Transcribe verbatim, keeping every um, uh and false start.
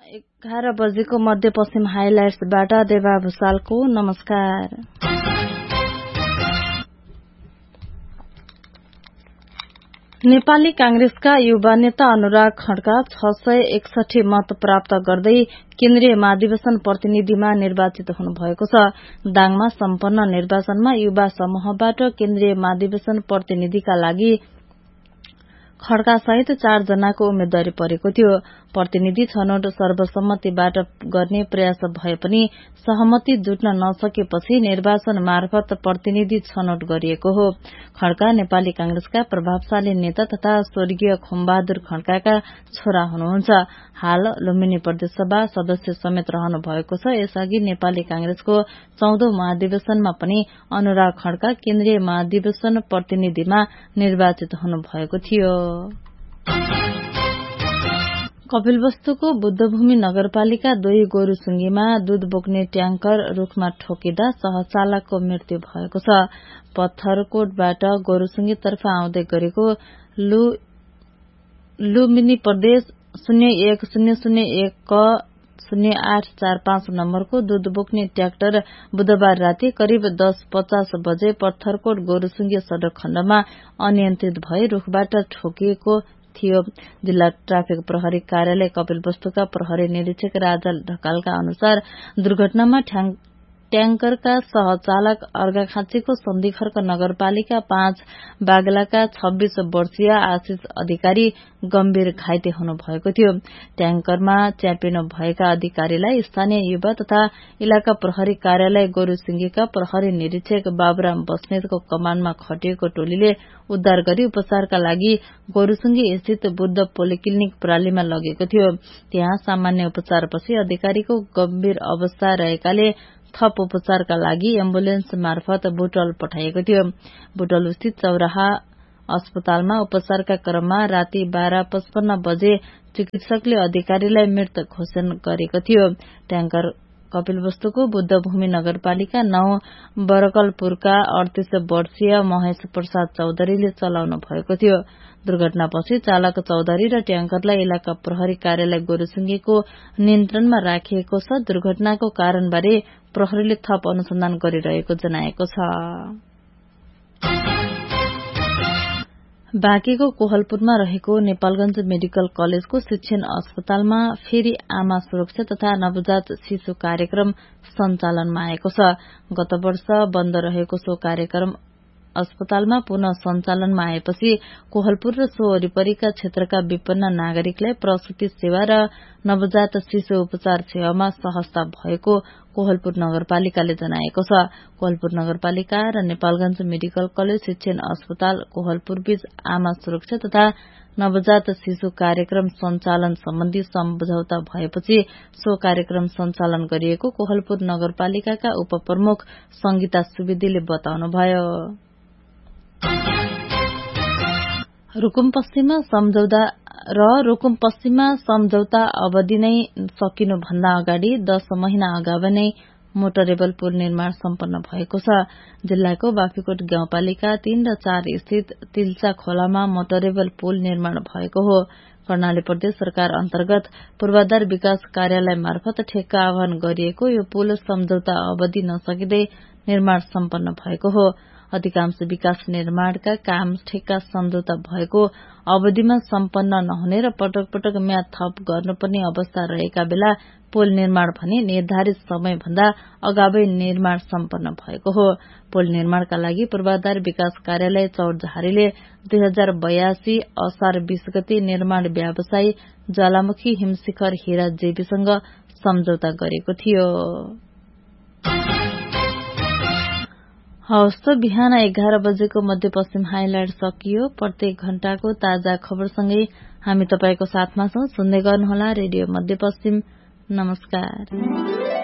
एघार बजेको मध्यपश्चिम हाइलाइट्सबाट देवा भूषालको नमस्कार। नेपाली कांग्रेसका युवा नेता अनुराग खड्का छ सय एकसठी मत प्राप्त गर्दै केन्द्रीय महाधिवेशन प्रतिनिधिमा निर्वाचित हुनुभएको छ। दाङमा सम्पन्न निर्वाचनमा युवा समूहबाट केन्द्रीय महाधिवेशन प्रतिनिधिका लागि खड्का सहित चार जनाको उम्मेद्वारी परेको थियो। प्रतिनिधि छनौट सर्वसम्मतिबाट गर्ने प्रयास भए पनि सहमति जुट्न नसकेपछि निर्वाचन मार्फत प्रतिनिधि छनौट गरिएको हो। खड्का नेपाली कांग्रेसका प्रभावशाली नेता तथा स्वर्गीय खुमबहादुर खड्काका छोरा हुनुहुन्छ। हाल लुम्बिनी प्रदेशसभा सदस्य समेत रहनु भएको छ। यसअघि नेपाली कांग्रेसको चौधौं महाधिवेशनमा पनि अनुराग खड्का केन्द्रीय महाधिवेशन प्रतिनिधिमा निर्वाचित हुनुभएको थियो। कपिलवस्तुको बुद्धभूमि नगरपालिका दुई गोरुसुङ्गीमा दूध बोक्ने ट्याङ्कर रूखमा ठोकिँदा सहचालकको मृत्यु भएको छ। पत्थरकोटबाट गोरुसुङ्गीतर्फ आउँदै गरेको लु लुम्बिनी प्रदेश शून्य एक शून्य शून्य एक क शून्य आठ चार पाँच नम्बरको दूध बोक्ने ट्र्याक्टर बुधबार राति करिब दस पचास बजे पत्थरकोट गोरुसुङ्गी सड़क खण्डमा अनियन्त्रित भई रूखबाट ठोकिएको थियो। जिल्ला ट्राफिक प्रहरी कार्यालय कपिलवस्तुका प्रहरी निरीक्षक राजा ढकालका अनुसार दुर्घटनामा ट्याङ्करका सहचालक अर्घाखाँचीको सन्धिखर्क नगरपालिका पाँच बागलाका छब्बीस वर्षीय आशिष अधिकारी गम्भीर घाइते हुनुभएको थियो। ट्याङ्करमा च्यापिनु भएका अधिकारीलाई स्थानीय युवा तथा इलाका प्रहरी कार्यालय गोरुसिंगीका प्रहरी निरीक्षक बाबुराम बस्नेतको कमानमा खटिएको टोलीले उद्धार गरी उपचारका लागि गोरुसुङ्गी स्थित बुद्ध पोलिक्लिनिक प्रालीमा लगेको थियो। त्यहाँ सामान्य उपचारपछि अधिकारीको गम्भीर अवस्था रहेकाले थप उपचारका लागि एम्बुलेन्स मार्फत बुटवल पठाइएको थियो। बुटवल स्थित चौराहा अस्पतालमा उपचारका क्रममा राति बाह्र पचपन्न बजे चिकित्सकले अधिकारीलाई मृत घोषणा गरेको थियो। ट्याङ्कर कपिलवस्तुको बुद्धभूमि नगरपालिका नौ बरकलपुरका अडतीस वर्षीय महेश प्रसाद चौधरीले चलाउनु भएको थियो। दुर्घटनापछि चालक चौधरी र ट्याङ्करलाई इलाका प्रहरी कार्यालय गोरुसिंगीको नियन्त्रणमा राखिएको छ। दुर्घटनाको कारणबारे प्रहरीले थप अनुसन्धान गरिरहेको जनाएको छ। बाँकेको कोहलपुरमा रहेको नेपालगंज मेडिकल कलेजको शिक्षण अस्पतालमा फेरि आमा सुरक्षा तथा नवजात शिशु कार्यक्रम सञ्चालनमा आएको छ। गत वर्ष बन्द रहेको सो कार्यक्रम अस्पतालमा पुनः सञ्चालनमा आएपछि कोहलपुर र सो वरिपरिका क्षेत्रका विपन्न नागरिकलाई प्रसूति सेवा र नवजात शिशु उपचार सेवामा सहजता भएको कोहलपुर नगरपालिकाले जनाएको छ। कोहलपुर नगरपालिका र नेपालगंज मेडिकल कलेज शिक्षण अस्पताल कोहलपुर बीच आमा सुरक्षा तथा नवजात शिशु कार्यक्रम सञ्चालन सम्बन्धी सम्झौता भएपछि सो कार्यक्रम सञ्चालन गरिएको कोहलपुर नगरपालिकाका उपप्रमुख संगीता सुवेदीले बताउनुभयो। रुकुम पश्चिममा सम्झौता र रुकुम पश्चिममा सम्झौता अवधि नै सकिनु भन्दा अगाडि दश महिना अगावै नै मोटरेबल पुल निर्माण सम्पन्न भएको छ। जिल्लाको बाफीकोट गाउँपालिका तीन र चार स्थित तिल्चा खोलामा मोटरेबल पुल निर्माण भएको हो। कर्णाली प्रदेश सरकार अन्तर्गत पूर्वाधार विकास कार्यालय मार्फत ठेक्का आह्वान गरिएको यो पुल सम्झौता अवधि नसकिँदै निर्माण सम्पन्न भएको हो। अधिकांश विकास निर्माणका काम ठेक्का सम्झौता भएको अवधिमा सम्पन्न नहुने र पटक पटक म्याद थप गर्नुपर्ने अवस्था रहेका बेला पुल निर्माण भने निर्धारित समय भन्दा अगावै निर्माण सम्पन्न भएको हो। पुल निर्माणका लागि पूर्वाधार विकास कार्यालय चौरझारीले दुई हजार बयासी असार बीस गते निर्माण व्यवसायी ज्वालामुखी हिमशिखर हीरा जेबीसँग सम्झौता गरेको थियो। हवस् त बिहान एघार बजेको मध्यपश्चिम हाइलाइट सकियो। प्रत्येक घण्टाको ताजा खबरसँगै हामी तपाईको साथमा छौं। सुन्दै गर्नुहोला रेडियो मध्यपश्चिम। नमस्कार।